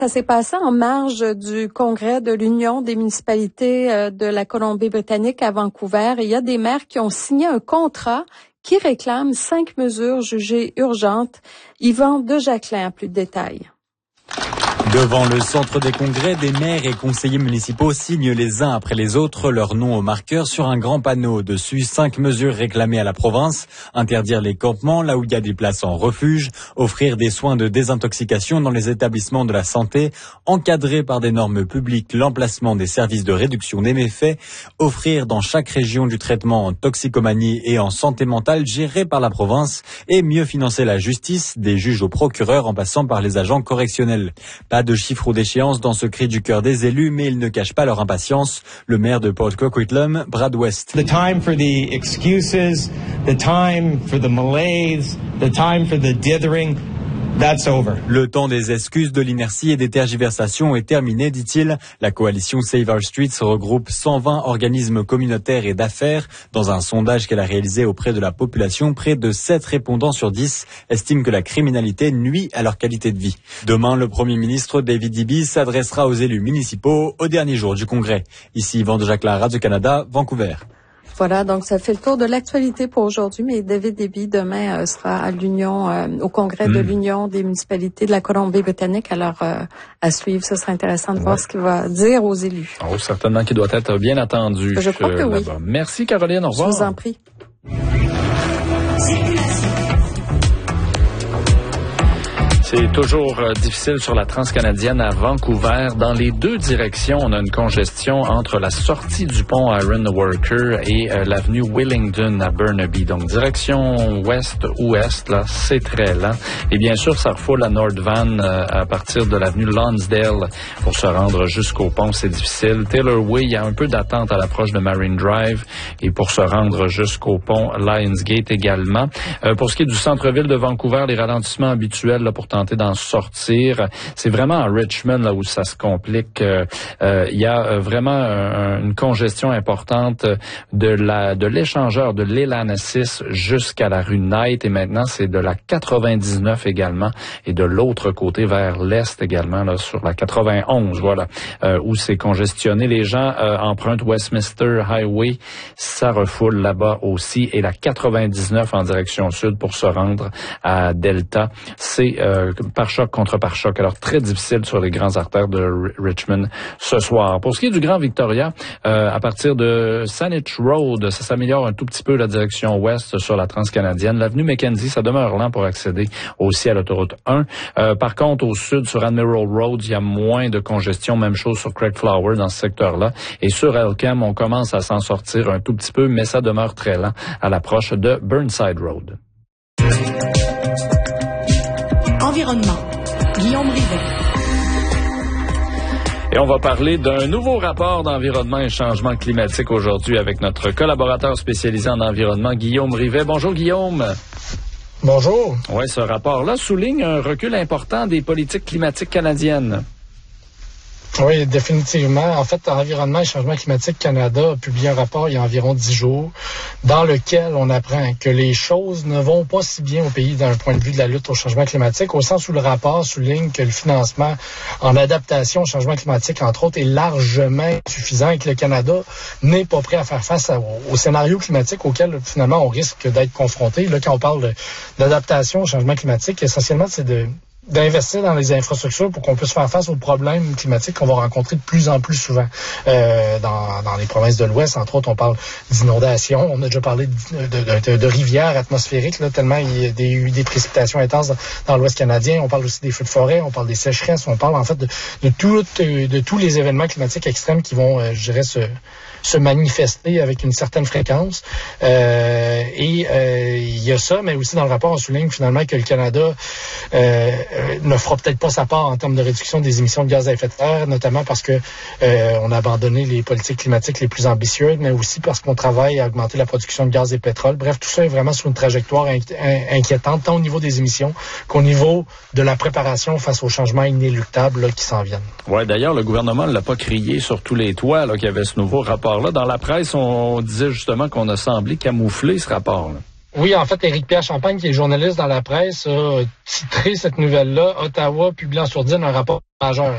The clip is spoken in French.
Ça s'est passé en marge du congrès de l'Union des municipalités de la Colombie-Britannique à Vancouver. Et il y a des maires qui ont signé un contrat qui réclame 5 mesures jugées urgentes. Yvan Dejaclin a plus de détails. Devant le centre des congrès, des maires et conseillers municipaux signent les uns après les autres leur nom au marqueur sur un grand panneau. Dessus, 5 mesures réclamées à la province. Interdire les campements là où il y a des places en refuge, offrir des soins de désintoxication dans les établissements de la santé, encadrer par des normes publiques l'emplacement des services de réduction des méfaits, offrir dans chaque région du traitement en toxicomanie et en santé mentale géré par la province et mieux financer la justice, des juges aux procureurs en passant par les agents correctionnels. Pas de chiffres ou d'échéance dans ce cri du cœur des élus, mais ils ne cachent pas leur impatience. Le maire de Port Coquitlam, Brad West. The time for the excuses, the time for the malaise, the time for the dithering, that's over. Le temps des excuses, de l'inertie et des tergiversations est terminé, dit-il. La coalition Save Our Streets regroupe 120 organismes communautaires et d'affaires. Dans un sondage qu'elle a réalisé auprès de la population, près de 7 répondants sur 10 estiment que la criminalité nuit à leur qualité de vie. Demain, le Premier ministre David Eby s'adressera aux élus municipaux au dernier jour du Congrès. Ici Yvan Dejaclin, Radio-Canada, Vancouver. Voilà, donc ça fait le tour de l'actualité pour aujourd'hui, mais David Eby demain sera à l'Union, au congrès de l'Union des municipalités de la Colombie-Britannique. Alors, à suivre, ce sera intéressant de voir ce qu'il va dire aux élus. Oh, certainement qu'il doit être bien attendu. Je crois que oui. Merci Caroline, au revoir. Je vous en prie. C'est toujours difficile sur la transcanadienne à Vancouver. Dans les deux directions, on a une congestion entre la sortie du pont Iron Worker et l'avenue Willingdon à Burnaby. Donc, direction ouest-ouest, là, c'est très lent. Et bien sûr, ça refoule à North Van à partir de l'avenue Lonsdale pour se rendre jusqu'au pont. C'est difficile. Taylor Way, il y a un peu d'attente à l'approche de Marine Drive et pour se rendre jusqu'au pont Lionsgate également. Pour ce qui est du centre-ville de Vancouver, les ralentissements habituels là, pour tenter d'en sortir. C'est vraiment à Richmond là où ça se complique. Il y a vraiment une congestion importante de l'échangeur de l'Elanassis jusqu'à la rue Knight et maintenant c'est de la 99 également et de l'autre côté vers l'est également là sur la 91 voilà où c'est congestionné. Les gens empruntent Westminster Highway, ça refoule là-bas aussi et la 99 en direction sud pour se rendre à Delta. C'est pare-choc contre pare-choc. Alors, très difficile sur les grands artères de Richmond ce soir. Pour ce qui est du Grand Victoria, à partir de Saanich Road, ça s'améliore un tout petit peu la direction ouest sur la transcanadienne. L'avenue Mackenzie, ça demeure lent pour accéder aussi à l'autoroute 1. Par contre, au sud, sur Admiral Road, il y a moins de congestion. Même chose sur Craigflower dans ce secteur-là. Et sur Elkham, on commence à s'en sortir un tout petit peu, mais ça demeure très lent à l'approche de Burnside Road. Environnement. Guillaume Rivet. Et on va parler d'un nouveau rapport d'environnement et changement climatique aujourd'hui avec notre collaborateur spécialisé en environnement, Guillaume Rivet. Bonjour Guillaume. Bonjour. Oui, ce rapport-là souligne un recul important des politiques climatiques canadiennes. Oui, définitivement. En fait, Environnement et Changement climatique Canada a publié un rapport il y a environ 10 jours dans lequel on apprend que les choses ne vont pas si bien au pays d'un point de vue de la lutte au changement climatique, au sens où le rapport souligne que le financement en adaptation au changement climatique, entre autres, est largement insuffisant et que le Canada n'est pas prêt à faire face au scénario climatique auquel, finalement, on risque d'être confronté. Là, quand on parle d'adaptation au changement climatique, essentiellement, c'est d'investir dans les infrastructures pour qu'on puisse faire face aux problèmes climatiques qu'on va rencontrer de plus en plus souvent dans les provinces de l'Ouest. Entre autres, on parle d'inondations. On a déjà parlé de rivières atmosphériques, là, tellement il y a eu des précipitations intenses dans l'Ouest canadien. On parle aussi des feux de forêt, on parle des sécheresses, on parle en fait de tous les événements climatiques extrêmes qui vont, je dirais, se manifester avec une certaine fréquence. Il y a ça, mais aussi dans le rapport, on souligne finalement que le Canada ne fera peut-être pas sa part en termes de réduction des émissions de gaz à effet de serre, notamment parce que on a abandonné les politiques climatiques les plus ambitieuses, mais aussi parce qu'on travaille à augmenter la production de gaz et pétrole. Bref, tout ça est vraiment sur une trajectoire inquiétante, tant au niveau des émissions qu'au niveau de la préparation face aux changements inéluctables là, qui s'en viennent. Ouais, d'ailleurs, le gouvernement ne l'a pas crié sur tous les toits là, qu'il y avait ce nouveau rapport-là. Dans la presse, on disait justement qu'on a semblé camoufler ce rapport-là. Oui, en fait, Éric-Pierre Champagne, qui est journaliste dans la presse, a titré cette nouvelle-là, Ottawa publie en sourdine un rapport majeur.